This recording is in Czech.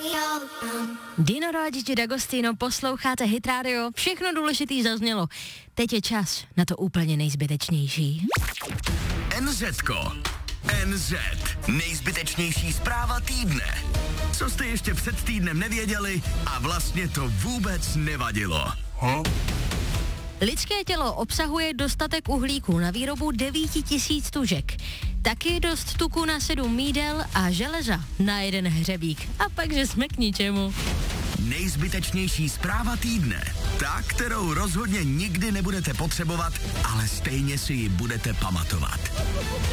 Dino Radici D'Agostino, posloucháte Hit Radio, všechno důležitý zaznělo. Teď je čas na to úplně nejzbytečnější. NZko. NZ. Nejzbytečnější zpráva týdne. Co jste ještě před týdnem nevěděli a vlastně to vůbec nevadilo. Lidské tělo obsahuje dostatek uhlíku na výrobu 9000 tužek. Taky dost tuku na 7 mídel a železa na 1 hřebík. A pak, že jsme k ničemu. Nejzbytečnější zpráva týdne. Ta, kterou rozhodně nikdy nebudete potřebovat, ale stejně si ji budete pamatovat.